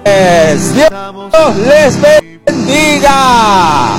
Dios les bendiga.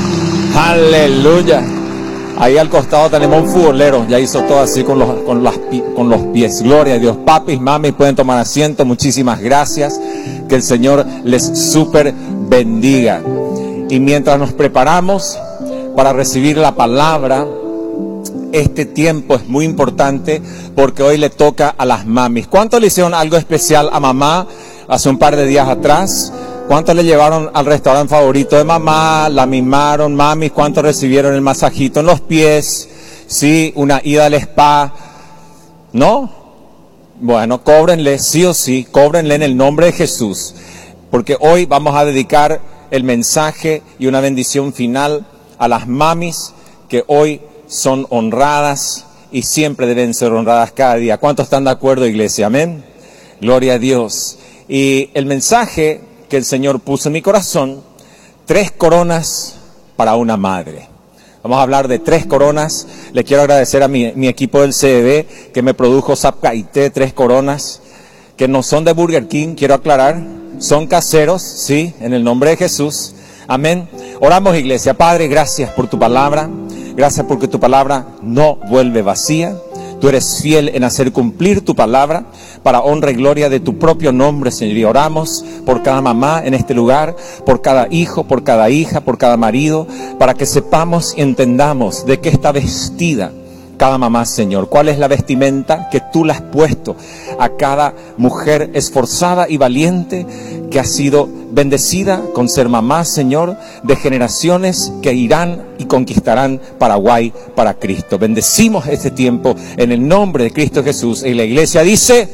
Aleluya. Ahí al costado tenemos un futbolero, ya hizo todo así con los pies. Gloria a Dios. Papis, mamis, pueden tomar asiento. Muchísimas gracias. Que el Señor les súper bendiga. Y mientras nos preparamos para recibir la palabra, este tiempo es muy importante porque hoy le toca a las mamis. ¿Cuántos le hicieron algo especial a mamá hace un par de días atrás? ¿Cuántos le llevaron al restaurante favorito de mamá? ¿La mimaron, mamis? ¿Cuántos recibieron el masajito en los pies? ¿Sí? ¿Una ida al spa? ¿No? Bueno, cóbrenle, sí o sí, cóbrenle en el nombre de Jesús. Porque hoy vamos a dedicar el mensaje y una bendición final a las mamis que hoy son honradas y siempre deben ser honradas cada día. ¿Cuántos están de acuerdo, iglesia? Amén. Gloria a Dios. Y el mensaje que el Señor puso en mi corazón, 3 coronas para una madre. Vamos a hablar de 3 coronas. Le quiero agradecer a mi equipo del CDB que me produjo Zapcaité 3 coronas, que no son de Burger King, quiero aclarar, son caseros, sí, en el nombre de Jesús. Amén. Oramos, iglesia. Padre, gracias por tu palabra. Gracias porque tu palabra no vuelve vacía. Tú eres fiel en hacer cumplir tu palabra para honra y gloria de tu propio nombre, Señor. Y oramos por cada mamá en este lugar, por cada hijo, por cada hija, por cada marido, para que sepamos y entendamos de qué está vestida cada mamá, Señor. ¿Cuál es la vestimenta que tú le has puesto a cada mujer esforzada y valiente que ha sido bendecida con ser mamá, Señor, de generaciones que irán y conquistarán Paraguay para Cristo? Bendecimos este tiempo en el nombre de Cristo Jesús. Y la iglesia dice,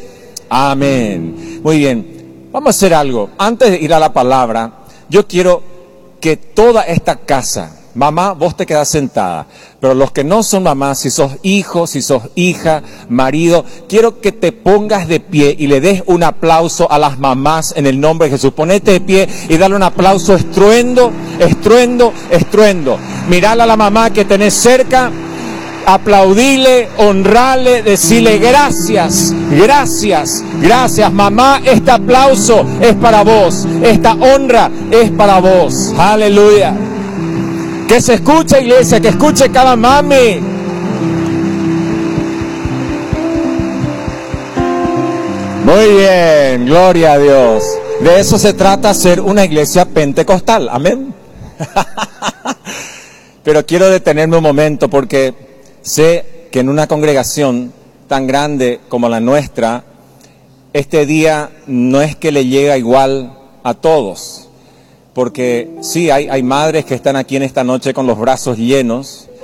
amén. Muy bien, vamos a hacer algo. Antes de ir a la palabra, yo quiero que toda esta casa, mamá, vos te quedás sentada, pero los que no son mamás, si sos hijo, si sos hija, marido, quiero que te pongas de pie y le des un aplauso a las mamás en el nombre de Jesús. Ponete de pie y dale un aplauso estruendo, estruendo, estruendo. Mirala a la mamá que tenés cerca, aplaudile, honrale, decile gracias, gracias, gracias mamá. Este aplauso es para vos, esta honra es para vos. Aleluya. Que se escuche, iglesia, que escuche cada mami. Muy bien, gloria a Dios. De eso se trata, ser una iglesia pentecostal, amén. Pero quiero detenerme un momento porque sé que en una congregación tan grande como la nuestra, este día no es que le llega igual a todos. Porque sí, hay madres que están aquí en esta noche con los brazos llenos,